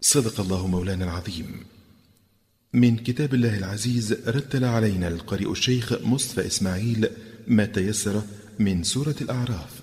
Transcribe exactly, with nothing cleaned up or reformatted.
صدق الله مولانا العظيم. من كتاب الله العزيز رتل علينا القارئ الشيخ مصطفى إسماعيل ما تيسر من سورة الأعراف.